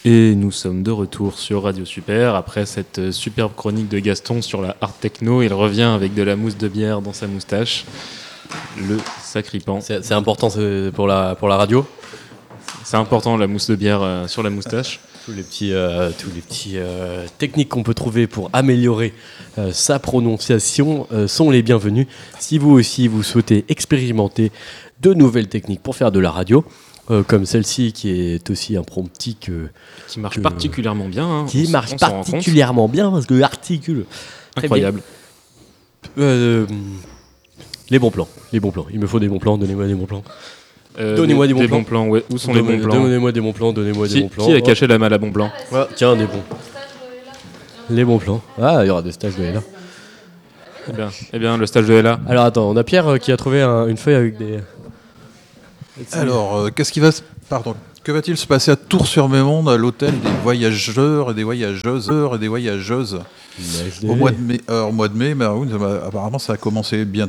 Et nous sommes de retour sur Radio Super. Après cette superbe chronique de Gaston sur la hard techno, il revient avec de la mousse de bière dans sa moustache. Le sacripant. C'est important pour la radio. C'est important la mousse de bière sur la moustache. Tous les petits techniques qu'on peut trouver pour améliorer sa prononciation sont les bienvenus. Si vous aussi vous souhaitez expérimenter de nouvelles techniques pour faire de la radio, comme celle-ci qui est aussi impromptique, qui marche particulièrement bien. Hein, qui marche particulièrement bien parce que articule. Incroyable. Les bons plans. Il me faut des bons plans. Donnez-moi des bons plans. Donnez-moi des bons plans. Ouais. Où sont les bons plans ? Donnez-moi des bons plans. Qui a caché la malle à bons plans ? Tiens, des bons. Les bons plans. Ah, il y aura des stages de Ella. Eh bien, le stage de Ella. Alors attends, on a Pierre qui a trouvé une feuille avec des... Alors, que va-t-il se passer à Tours-sur-Mémonde, à l'hôtel des voyageurs et des voyageuses au mois de mai, mais apparemment ça a commencé bien